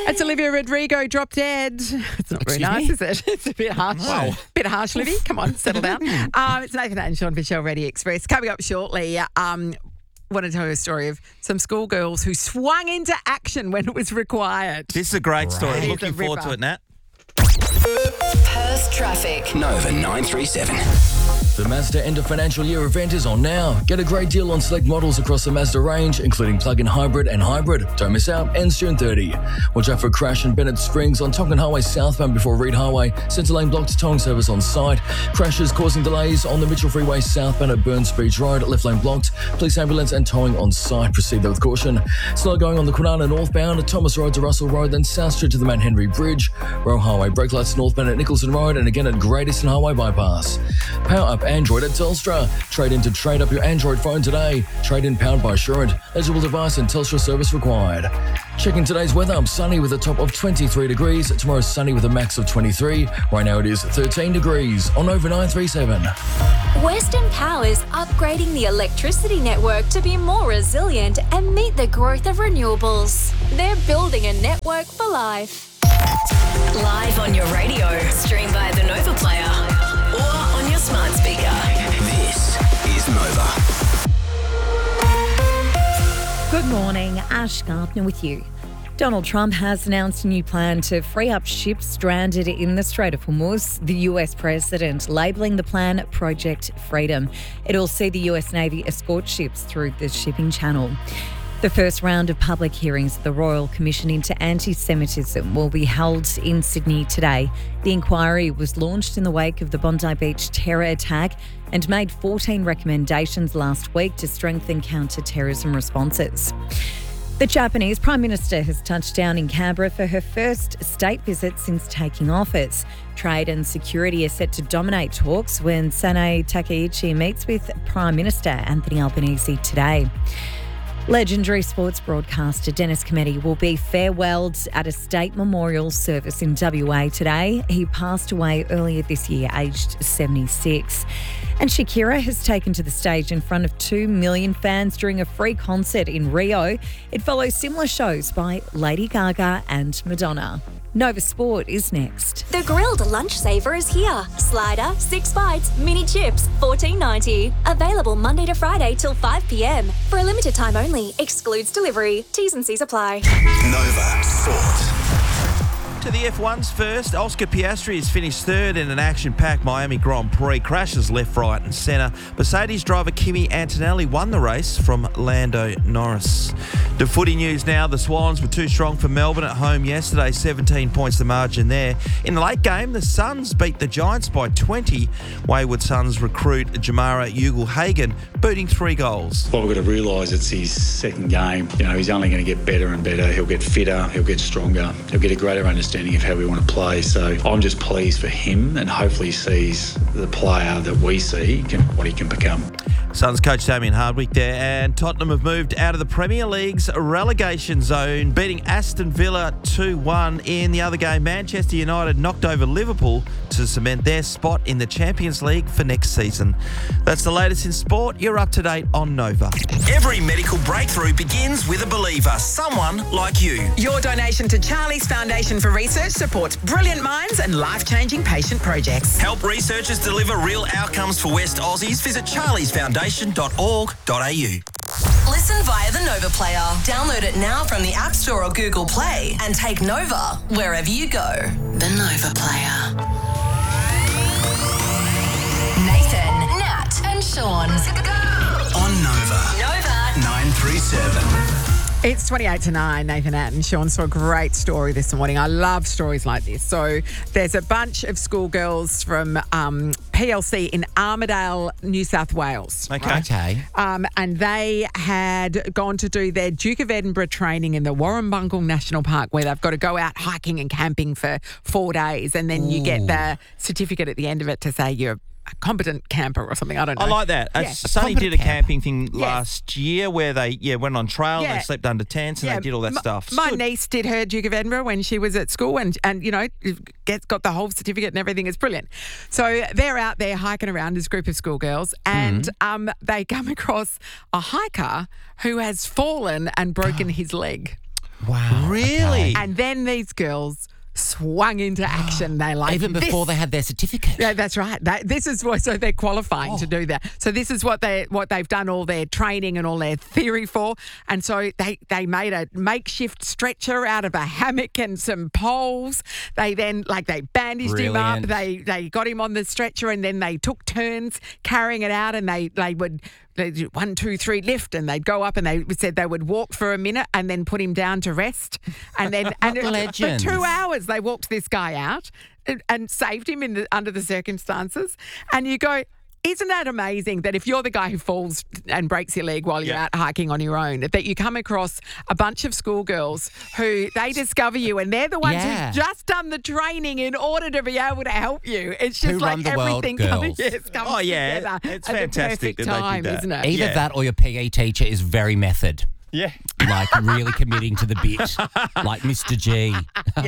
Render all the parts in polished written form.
That's Olivia Rodrigo, Drop Dead. It's not very nice, is it? It's a bit harsh. Wow. Bit harsh, Livy. Come on, settle down. It's Nathan and Sean for Shell Ready Express. Coming up shortly, want to tell you a story of some schoolgirls who swung into action when it was required. This is a great story. He's Looking a forward ripper. to it, Nat. Perth traffic. Nova 937. The Mazda end of financial year event is on now. Get a great deal on select models across the Mazda range, including plug-in hybrid and hybrid. Don't miss out, ends June 30. Watch out for a crash in Bennett Springs on Tonkin Highway southbound before Reed Highway. Centre lane blocked, towing service on site. Crashes causing delays on the Mitchell Freeway southbound at Burns Beach Road. Left lane blocked. Police ambulance and towing on site. Proceed there with caution. Slow going on the Kwinana northbound, Thomas Road to Russell Road, then South Street to the Mount Henry Bridge. Roe Highway brake lights northbound at Nicholson Road and again at Great Eastern Highway bypass. Power up Android at Telstra. Trade in to trade up your Android phone today. Trade in powered by Assurant. Eligible device and Telstra service required. Checking today's weather. Sunny with a top of 23 degrees. Tomorrow sunny with a max of 23. Right now it is 13 degrees on Nova 937. Western Power's upgrading the electricity network to be more resilient and meet the growth of renewables. They're building a network for life. Live on your radio. Stream via the Nova Player or on your smart speaker. This is Nova. Good morning, Ash Gardner with you. Donald Trump has announced a new plan to free up ships stranded in the Strait of Hormuz, the US president labelling the plan Project Freedom. It'll see the US Navy escort ships through the shipping channel. The first round of public hearings at the Royal Commission into Anti-Semitism will be held in Sydney today. The inquiry was launched in the wake of the Bondi Beach terror attack and made 14 recommendations last week to strengthen counter-terrorism responses. The Japanese Prime Minister has touched down in Canberra for her first state visit since taking office. Trade and security are set to dominate talks when Sanae Takaichi meets with Prime Minister Anthony Albanese today. Legendary sports broadcaster Dennis Cometti will be farewelled at a state memorial service in WA today. He passed away earlier this year, aged 76. And Shakira has taken to the stage in front of 2 million fans during a free concert in Rio. It follows similar shows by Lady Gaga and Madonna. Nova Sport is next. The grilled lunch saver is here. Slider, 6 bites, mini chips, $14.90. Available Monday to Friday till 5 p.m. For a limited time only. Excludes delivery. T's and C's apply. Nova Sport. To the F1's first, Oscar Piastri has finished third in an action-packed Miami Grand Prix. Crashes left, right and centre. Mercedes driver Kimi Antonelli won the race from Lando Norris. The footy news now. The Swans were too strong for Melbourne at home yesterday. 17 points the margin there. In the late game, the Suns beat the Giants by 20. Wayward Suns recruit Jamara Ugle-Hagan booting 3 goals. What we've got to realise, it's his second game. You know, he's only going to get better and better. He'll get fitter, he'll get stronger, he'll get a greater understanding of how we want to play. So I'm just pleased for him and hopefully he sees the player that we see, what he can become. Suns coach Damien Hardwick there, and Tottenham have moved out of the Premier League's relegation zone, beating Aston Villa 2-1 in the other game. Manchester United knocked over Liverpool to cement their spot in the Champions League for next season. That's the latest in sport. You're up to date on Nova. Every medical breakthrough begins with a believer, someone like you. Your donation to Charlie's Foundation for Research supports brilliant minds and life-changing patient projects. Help researchers deliver real outcomes for West Aussies. Visit charliesfoundation.org.au. Listen via the Nova Player. Download it now from the App Store or Google Play and take Nova wherever you go. The Nova Player. Nathan, Nat and Sean. On Nova. Nova 937. It's 28 to 9, Nathan and Sean saw a great story this morning. I love stories like this. So there's a bunch of schoolgirls from PLC in Armidale, New South Wales. Okay. And they had gone to do their Duke of Edinburgh training in the Warrumbungle National Park, where they've got to go out hiking and camping for 4 days. And then you get the certificate at the end of it to say you're a competent camper or something. I don't know. I like that. Yeah, Sonny did a competent camper. camping thing last year where they went on trail and they slept under tents and they did all that stuff. My niece did her Duke of Edinburgh when she was at school and you know, got the whole certificate and everything. It's brilliant. So they're out there hiking around, this group of schoolgirls, and they come across a hiker who has fallen and broken his leg. Wow. Really? okay. And then these girls swung into action. They like Even before this. they had their certificate. Yeah, that's right. This is what, so they're qualifying to do that. So this is what they've done all their training and all their theory for. And so they made a makeshift stretcher out of a hammock and some poles. They then they bandaged him up. Brilliant. They got him on the stretcher and then they took turns carrying it out, and they would. They'd do 1, 2, 3, lift, and they'd go up and they said they would walk for a minute and then put him down to rest. And then for Legends. 2 hours they walked this guy out and saved him under the circumstances. And you go, isn't that amazing that if you're the guy who falls and breaks your leg while you're out hiking on your own, that you come across a bunch of schoolgirls who they discover you and they're the ones Yeah. who've just done the training in order to be able to help you. It's just Who like run the world, everything girls. comes Oh, yeah. together It's at the fantastic perfect that they did time, that. isn't it? Either Yeah. that or your PE teacher is very method. Yeah. Like really committing to the bit. Like Mr. G.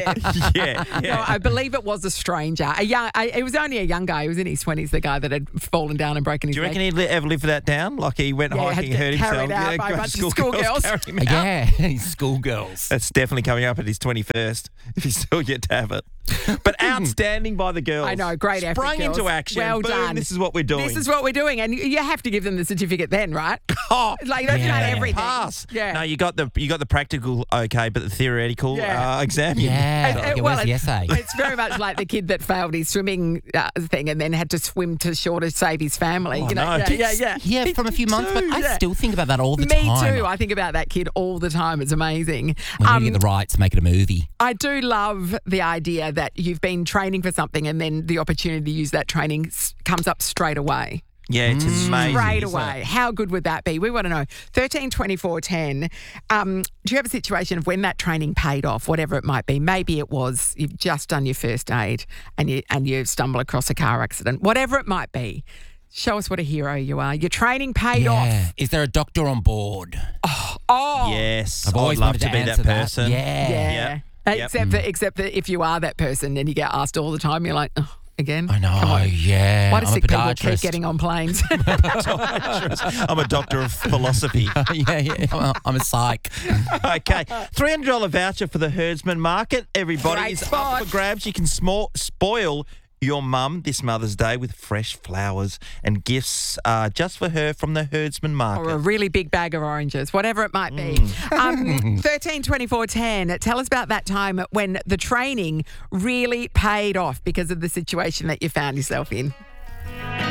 Yeah. No, I believe it was a stranger. It was only a young guy. He was in his 20s, the guy that had fallen down and broken his Do you leg. reckon he'd ever live that down? Like he went hiking, had hurt to carry himself. it out by a bunch of schoolgirls. carried him out. Yeah, schoolgirls. That's definitely coming up at his 21st, if he's still yet to have it. But outstanding by the girls. I know, great effort, Sprung girls. into action. Well Boom, done. This is what we're doing. This is what we're doing, and you have to give them the certificate then, right? Oh, Like they've done everything. pass. Yeah. No, you got the practical okay, but the theoretical Yeah. exam. Yeah. Where's the essay? It's very much like the kid that failed his swimming thing and then had to swim to shore to save his family. Oh, you know? no. Yeah. Yeah, from a few months, but I Yeah. still think about that all the Me time. too. I think about that kid all the time. It's amazing. We need to get the rights, make it a movie. I do love the idea that you've been training for something and then the opportunity to use that training comes up straight away. Yeah, it's amazing. Straight isn't away. it? How good would that be? We want to know. 13 24 10. Do you have a situation of when that training paid off, whatever it might be? Maybe it was you've just done your first aid and you stumble across a car accident. Whatever it might be. Show us what a hero you are. Your training paid off. Is there a doctor on board? Oh. Yes. I've always I'd love wanted to be that answer person. Yeah. Yep. Except that if you are that person and you get asked all the time, you're like, oh, again? I know, Come on. yeah. Why do I'm a sick people keep podiatrist. getting on planes? I'm a doctor of philosophy. yeah. I'm a psych. Okay, $300 voucher for the Herdsman Market. Everybody Great is spot. up for grabs. You can spoil your mum this Mother's Day with fresh flowers and gifts just for her from the Herdsman Market. Or a really big bag of oranges, whatever it might be. 13 24 10. Tell us about that time when the training really paid off because of the situation that you found yourself in.